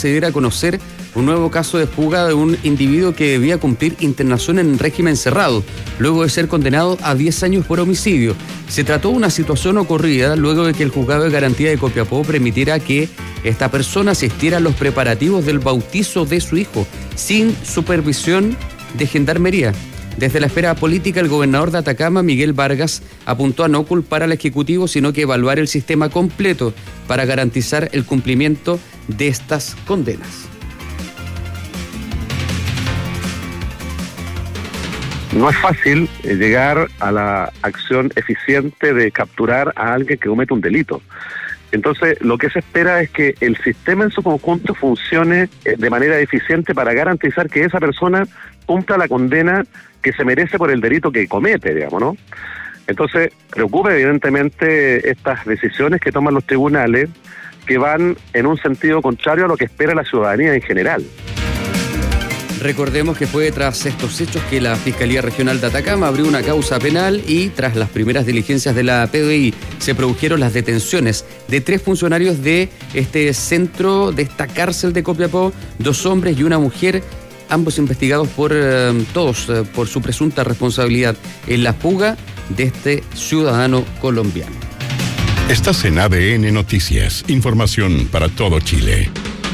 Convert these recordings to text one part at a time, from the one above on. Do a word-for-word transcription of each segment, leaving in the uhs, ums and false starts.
se diera a conocer un nuevo caso de fuga de un individuo que debía cumplir internación en régimen cerrado, luego de ser condenado a diez años por homicidio. Se trató de una situación ocurrida luego de que el juzgado de garantía de Copiapó permitiera que esta persona asistiera a los preparativos del bautizo de su hijo, sin supervisión de Gendarmería. Desde la esfera política, el gobernador de Atacama, Miguel Vargas, apuntó a no culpar al Ejecutivo, sino que evaluar el sistema completo para garantizar el cumplimiento de estas condenas. No es fácil llegar a la acción eficiente de capturar a alguien que comete un delito. Entonces, lo que se espera es que el sistema en su conjunto funcione de manera eficiente para garantizar que esa persona cumpla la condena que se merece por el delito que comete, digamos, ¿no? Entonces, preocupa evidentemente estas decisiones que toman los tribunales, que van en un sentido contrario a lo que espera la ciudadanía en general. Recordemos que fue tras estos hechos que la Fiscalía Regional de Atacama abrió una causa penal y tras las primeras diligencias de la P D I se produjeron las detenciones de tres funcionarios de este centro, de esta cárcel de Copiapó, dos hombres y una mujer, ambos investigados por eh, todos eh, por su presunta responsabilidad en la fuga de este ciudadano colombiano. Estás en A D N Noticias, información para todo Chile.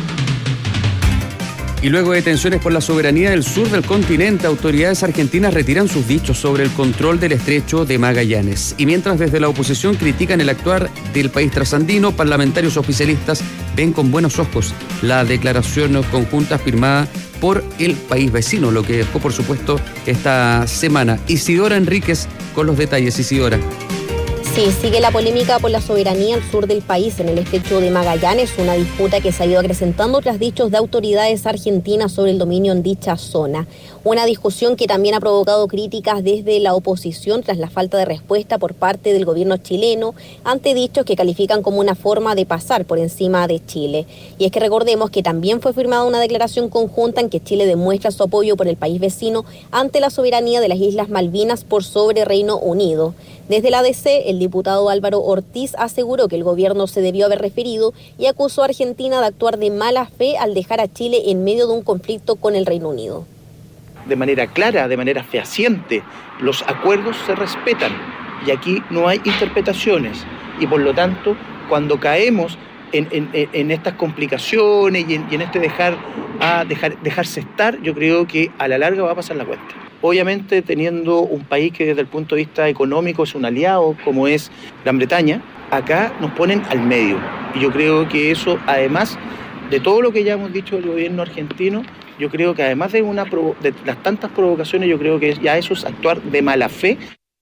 Y luego de tensiones por la soberanía del sur del continente, autoridades argentinas retiran sus dichos sobre el control del estrecho de Magallanes. Y mientras desde la oposición critican el actuar del país trasandino, parlamentarios oficialistas ven con buenos ojos la declaración conjunta firmada por el país vecino, lo que dejó, por supuesto, esta semana. Isidora Enríquez con los detalles. Isidora. Sí, sigue la polémica por la soberanía al sur del país, en el estrecho de Magallanes, una disputa que se ha ido acrecentando tras dichos de autoridades argentinas sobre el dominio en dicha zona. Una discusión que también ha provocado críticas desde la oposición tras la falta de respuesta por parte del gobierno chileno ante dichos que califican como una forma de pasar por encima de Chile. Y es que recordemos que también fue firmada una declaración conjunta en que Chile demuestra su apoyo por el país vecino ante la soberanía de las Islas Malvinas por sobre Reino Unido. Desde la A D C, el diputado Álvaro Ortiz aseguró que el gobierno se debió haber referido y acusó a Argentina de actuar de mala fe al dejar a Chile en medio de un conflicto con el Reino Unido. De manera clara, de manera fehaciente, los acuerdos se respetan y aquí no hay interpretaciones y por lo tanto cuando caemos en, en, en estas complicaciones y en, y en este dejar, a dejar, dejarse estar, yo creo que a la larga va a pasar la cuenta. Obviamente teniendo un país que desde el punto de vista económico es un aliado como es Gran Bretaña, acá nos ponen al medio y yo creo que eso, además de todo lo que ya hemos dicho del gobierno argentino, yo creo que además de, una de las tantas provocaciones, yo creo que ya eso es actuar de mala fe.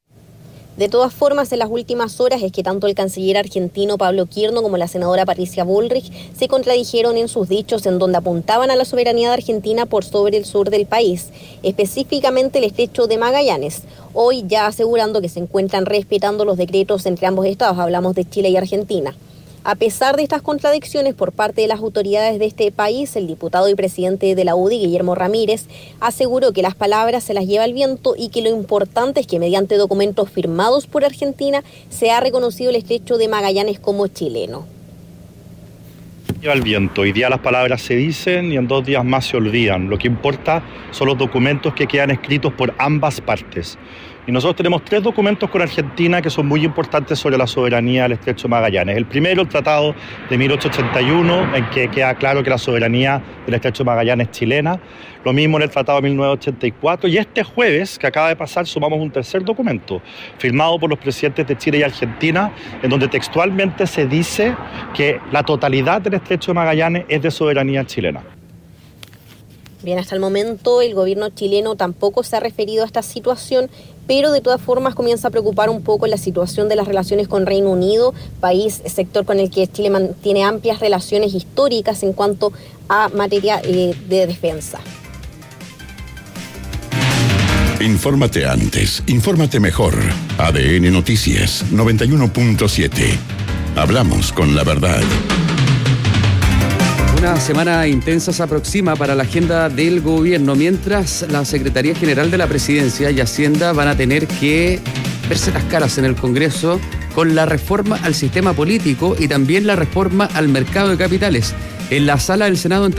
De todas formas, en las últimas horas es que tanto el canciller argentino Pablo Quierno como la senadora Patricia Bullrich se contradijeron en sus dichos en donde apuntaban a la soberanía de Argentina por sobre el sur del país, específicamente el estrecho de Magallanes, hoy ya asegurando que se encuentran respetando los decretos entre ambos estados, hablamos de Chile y Argentina. A pesar de estas contradicciones por parte de las autoridades de este país, el diputado y presidente de la U D I, Guillermo Ramírez, aseguró que las palabras se las lleva el viento y que lo importante es que mediante documentos firmados por Argentina se ha reconocido el estrecho de Magallanes como chileno. Lleva el viento. Hoy día las palabras se dicen y en dos días más se olvidan. Lo que importa son los documentos que quedan escritos por ambas partes. Y nosotros tenemos tres documentos con Argentina que son muy importantes sobre la soberanía del estrecho de Magallanes. El primero, el Tratado de mil ochocientos ochenta y uno, en que queda claro que la soberanía del estrecho de Magallanes es chilena. Lo mismo en el Tratado de mil novecientos ochenta y cuatro. Y este jueves, que acaba de pasar, sumamos un tercer documento, firmado por los presidentes de Chile y Argentina, en donde textualmente se dice que la totalidad del estrecho de Magallanes es de soberanía chilena. Bien, hasta el momento el gobierno chileno tampoco se ha referido a esta situación, pero de todas formas comienza a preocupar un poco la situación de las relaciones con Reino Unido, país, sector con el que Chile mantiene amplias relaciones históricas en cuanto a materia eh, de defensa. Infórmate antes, infórmate mejor. A D N Noticias noventa y uno punto siete. Hablamos con la verdad. Una semana intensa se aproxima para la agenda del gobierno, mientras la Secretaría General de la Presidencia y Hacienda van a tener que verse las caras en el Congreso con la reforma al sistema político y también la reforma al mercado de capitales. En la sala del Senado